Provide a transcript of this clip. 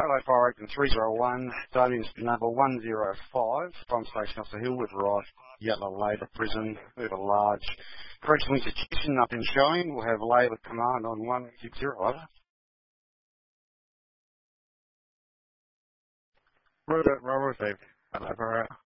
Hello, Fire Open 301, Guardians number 105, from Station Officer Hill with right Yellow Labour Prison. We have a large correctional institution up in showing. We'll have Labour Command on 160, over. Robert, hello, Fire